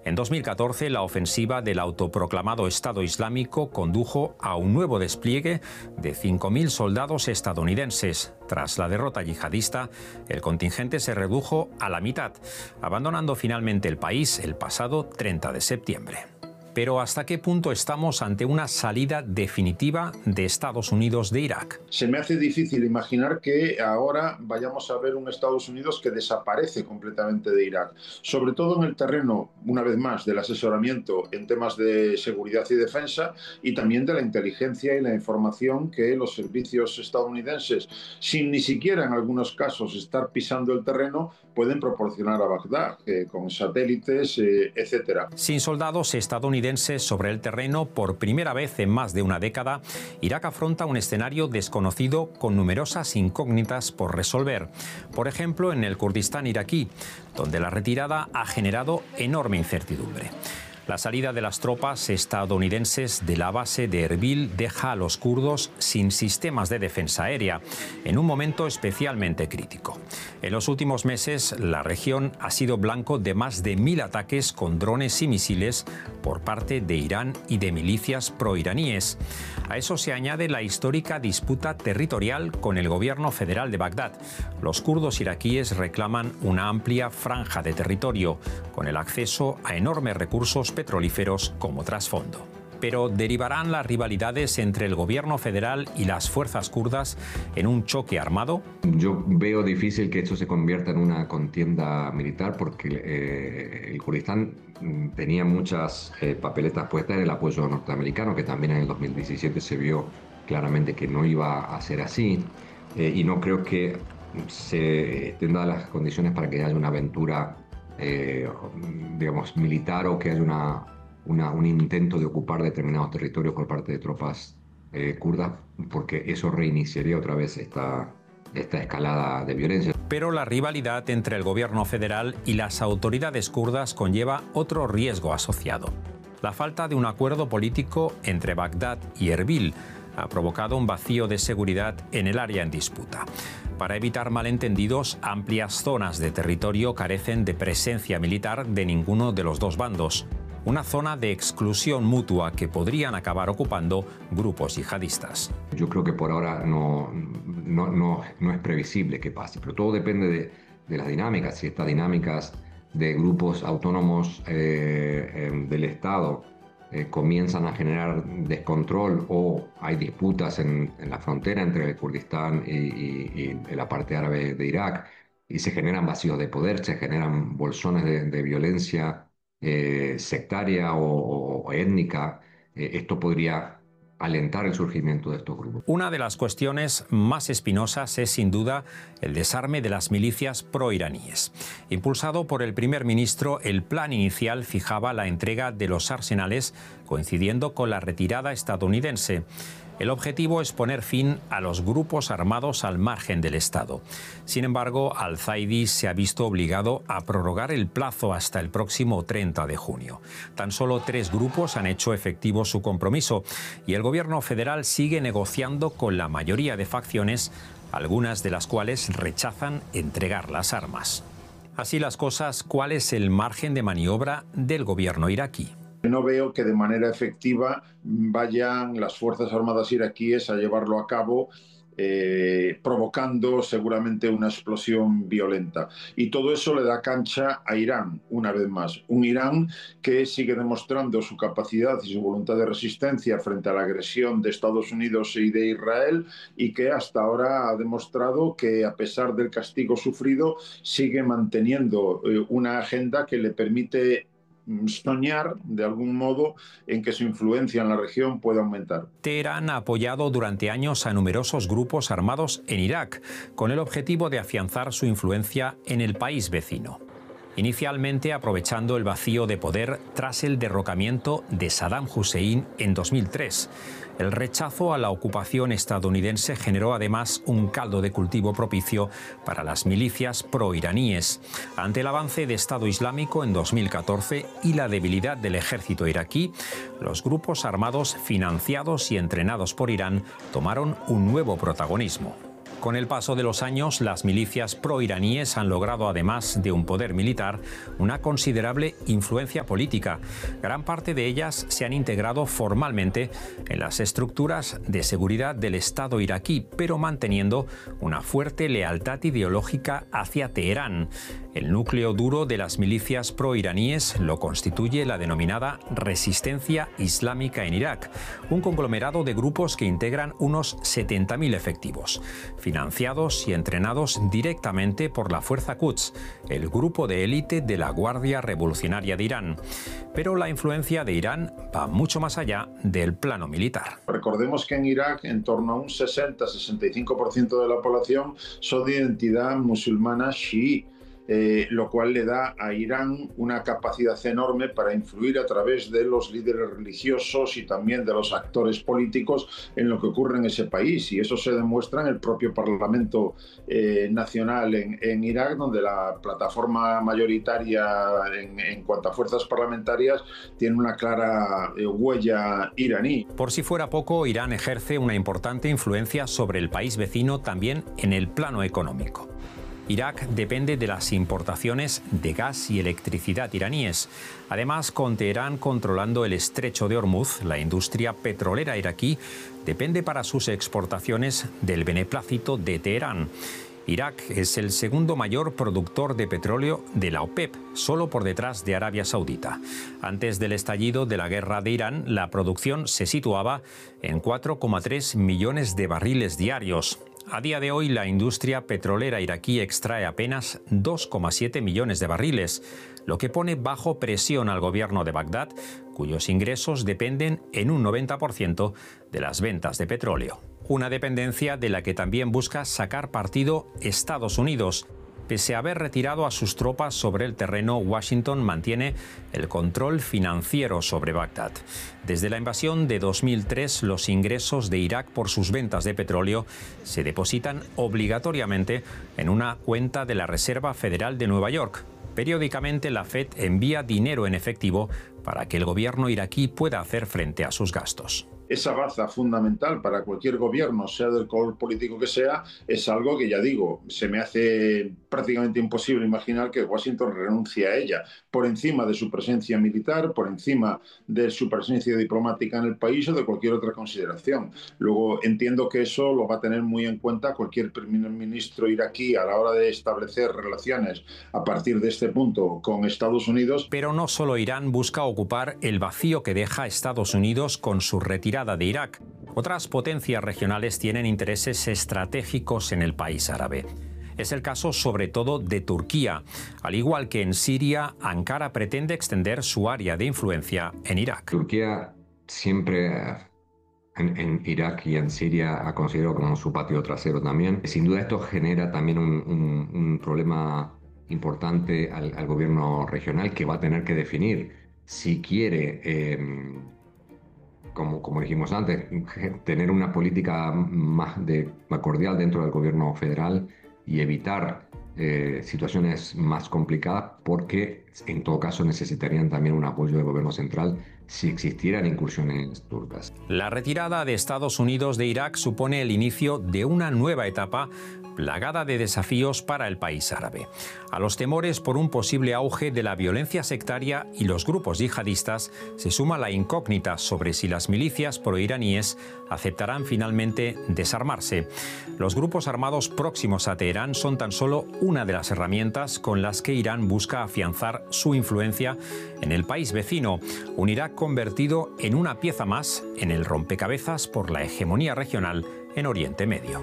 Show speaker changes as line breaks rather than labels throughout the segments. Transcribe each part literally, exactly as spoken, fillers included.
En dos mil catorce, la ofensiva del autoproclamado Estado Islámico condujo a un nuevo despliegue de cinco mil soldados estadounidenses. Tras la derrota yihadista, el contingente se redujo a la mitad, abandonando finalmente el país el pasado treinta de septiembre. Pero ¿hasta qué punto estamos ante una salida definitiva de Estados Unidos de Irak?
Se me hace difícil imaginar que ahora vayamos a ver un Estados Unidos que desaparece completamente de Irak, sobre todo en el terreno, una vez más, del asesoramiento en temas de seguridad y defensa y también de la inteligencia y la información que los servicios estadounidenses, sin ni siquiera en algunos casos estar pisando el terreno, pueden proporcionar a Bagdad, eh, con satélites, eh, etcétera.
Sin soldados estadounidenses sobre el terreno, por primera vez en más de una década, Irak afronta un escenario desconocido con numerosas incógnitas por resolver. Por ejemplo, en el Kurdistán iraquí, donde la retirada ha generado enorme incertidumbre. La salida de las tropas estadounidenses de la base de Erbil deja a los kurdos sin sistemas de defensa aérea, en un momento especialmente crítico. En los últimos meses, la región ha sido blanco de más de mil ataques con drones y misiles por parte de Irán y de milicias proiraníes. A eso se añade la histórica disputa territorial con el gobierno federal de Bagdad. Los kurdos iraquíes reclaman una amplia franja de territorio, con el acceso a enormes recursos petrolíferos como trasfondo. Pero ¿derivarán las rivalidades entre el gobierno federal y las fuerzas kurdas en un choque armado?
Yo veo difícil que esto se convierta en una contienda militar porque eh, el Kurdistán tenía muchas eh, papeletas puestas en el apoyo norteamericano, que también en el dos mil diecisiete se vio claramente que no iba a ser así, eh, y no creo que se estén dadas las condiciones para que haya una aventura eh, digamos, militar o que haya una Una, un intento de ocupar determinados territorios por parte de tropas eh, kurdas, porque eso reiniciaría otra vez esta, esta escalada de violencia.
Pero la rivalidad entre el gobierno federal y las autoridades kurdas conlleva otro riesgo asociado. La falta de un acuerdo político entre Bagdad y Erbil ha provocado un vacío de seguridad en el área en disputa. Para evitar malentendidos, amplias zonas de territorio carecen de presencia militar de ninguno de los dos bandos. Una zona de exclusión mutua que podrían acabar ocupando grupos yihadistas.
Yo creo que por ahora no, no, no, no es previsible que pase, pero todo depende de, de las dinámicas. Si estas dinámicas de grupos autónomos eh, eh, del Estado eh, comienzan a generar descontrol o hay disputas en, en la frontera entre el Kurdistán y, y, y la parte árabe de Irak y se generan vacíos de poder, se generan bolsones de, de violencia Eh, sectaria o, o étnica, eh, esto podría alentar el surgimiento de estos grupos.
Una de las cuestiones más espinosas es sin duda el desarme de las milicias proiraníes. Impulsado por el primer ministro, el plan inicial fijaba la entrega de los arsenales coincidiendo con la retirada estadounidense. El objetivo es poner fin a los grupos armados al margen del Estado. Sin embargo, Al-Zaidi se ha visto obligado a prorrogar el plazo hasta el próximo treinta de junio. Tan solo tres grupos han hecho efectivo su compromiso y el gobierno federal sigue negociando con la mayoría de facciones, algunas de las cuales rechazan entregar las armas. Así las cosas, ¿cuál es el margen de maniobra del gobierno iraquí?
No veo que de manera efectiva vayan las Fuerzas Armadas iraquíes a llevarlo a cabo, eh, provocando seguramente una explosión violenta. Y todo eso le da cancha a Irán, una vez más. Un Irán que sigue demostrando su capacidad y su voluntad de resistencia frente a la agresión de Estados Unidos y de Israel y que hasta ahora ha demostrado que, a pesar del castigo sufrido, sigue manteniendo eh, una agenda que le permite soñar, de algún modo, en que su influencia en la región pueda aumentar.
Teherán ha apoyado durante años a numerosos grupos armados en Irak, con el objetivo de afianzar su influencia en el país vecino. Inicialmente aprovechando el vacío de poder tras el derrocamiento de Saddam Hussein en dos mil tres. El rechazo a la ocupación estadounidense generó además un caldo de cultivo propicio para las milicias proiraníes. Ante el avance de Estado Islámico en dos mil catorce y la debilidad del ejército iraquí, los grupos armados financiados y entrenados por Irán tomaron un nuevo protagonismo. Con el paso de los años, las milicias proiraníes han logrado, además de un poder militar, una considerable influencia política. Gran parte de ellas se han integrado formalmente en las estructuras de seguridad del Estado iraquí, pero manteniendo una fuerte lealtad ideológica hacia Teherán. El núcleo duro de las milicias proiraníes lo constituye la denominada Resistencia Islámica en Irak, un conglomerado de grupos que integran unos setenta mil efectivos, financiados y entrenados directamente por la Fuerza Quds, el grupo de élite de la Guardia Revolucionaria de Irán. Pero la influencia de Irán va mucho más allá del plano militar.
Recordemos que en Irak en torno a un sesenta a sesenta y cinco por ciento de la población son de identidad musulmana chií. Eh, lo cual le da a Irán una capacidad enorme para influir a través de los líderes religiosos y también de los actores políticos en lo que ocurre en ese país. Y eso se demuestra en el propio Parlamento eh, Nacional en, en Irak, donde la plataforma mayoritaria en, en cuanto a fuerzas parlamentarias tiene una clara eh, huella iraní.
Por si fuera poco, Irán ejerce una importante influencia sobre el país vecino también en el plano económico. Irak depende de las importaciones de gas y electricidad iraníes. Además, con Teherán controlando el estrecho de Hormuz, la industria petrolera iraquí depende para sus exportaciones del beneplácito de Teherán. Irak es el segundo mayor productor de petróleo de la OPEP, solo por detrás de Arabia Saudita. Antes del estallido de la guerra de Irán, la producción se situaba en cuatro coma tres millones de barriles diarios. A día de hoy, la industria petrolera iraquí extrae apenas dos coma siete millones de barriles, lo que pone bajo presión al gobierno de Bagdad, cuyos ingresos dependen en un noventa por ciento de las ventas de petróleo. Una dependencia de la que también busca sacar partido Estados Unidos. Pese a haber retirado a sus tropas sobre el terreno, Washington mantiene el control financiero sobre Bagdad. Desde la invasión de dos mil tres, los ingresos de Irak por sus ventas de petróleo se depositan obligatoriamente en una cuenta de la Reserva Federal de Nueva York. Periódicamente, la Fed envía dinero en efectivo para que el gobierno iraquí pueda hacer frente a sus gastos.
Esa baza fundamental para cualquier gobierno, sea del color político que sea, es algo que, ya digo, se me hace prácticamente imposible imaginar que Washington renuncie a ella, por encima de su presencia militar, por encima de su presencia diplomática en el país o de cualquier otra consideración. Luego, entiendo que eso lo va a tener muy en cuenta cualquier primer ministro iraquí a la hora de establecer relaciones a partir de este punto con Estados Unidos.
Pero no solo Irán busca ocupar el vacío que deja Estados Unidos con su retirada de Irak. Otras potencias regionales tienen intereses estratégicos en el país árabe. Es el caso sobre todo de Turquía. Al igual que en Siria, Ankara pretende extender su área de influencia en Irak.
Turquía siempre en, en Irak y en Siria ha considerado como su patio trasero también. Sin duda esto genera también un, un, un problema importante al, al gobierno regional, que va a tener que definir si quiere eh, Como, como dijimos antes, tener una política más, de, más cordial dentro del gobierno federal y evitar eh, situaciones más complicadas, porque en todo caso necesitarían también un apoyo del gobierno central si existieran incursiones turcas.
La retirada de Estados Unidos de Irak supone el inicio de una nueva etapa plagada de desafíos para el país árabe. A los temores por un posible auge de la violencia sectaria y los grupos yihadistas se suma la incógnita sobre si las milicias proiraníes aceptarán finalmente desarmarse. Los grupos armados próximos a Teherán son tan solo una de las herramientas con las que Irán busca afianzar su influencia en el país vecino, un Irak convertido en una pieza más en el rompecabezas por la hegemonía regional en Oriente Medio.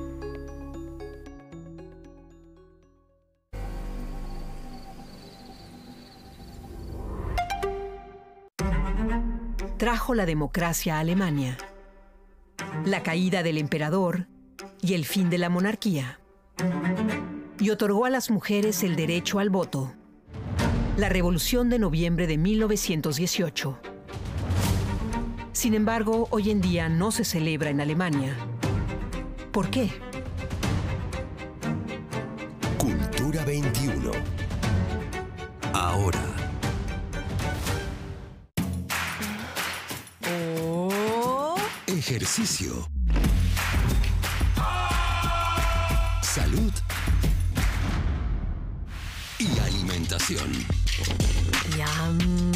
Trajo la democracia a Alemania, la caída del emperador y el fin de la monarquía, y otorgó a las mujeres el derecho al voto. La Revolución de Noviembre de mil novecientos dieciocho. Sin embargo, hoy en día no se celebra en Alemania. ¿Por qué?
Cultura veintiuno. Ahora. Ejercicio. salud y alimentación.
Yum.